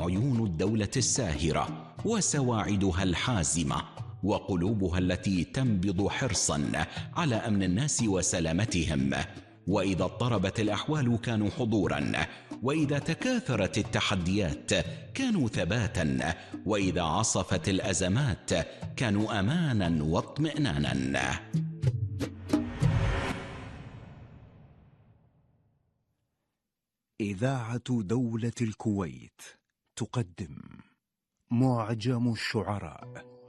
عيون الدولة الساهرة وسواعدها الحازمة وقلوبها التي تنبض حرصا على أمن الناس وسلامتهم. وإذا اضطربت الأحوال كانوا حضورا، وإذا تكاثرت التحديات كانوا ثباتا، وإذا عصفت الأزمات كانوا أمانا واطمئنانا. إذاعة دولة الكويت تقدم معجم الشعراء.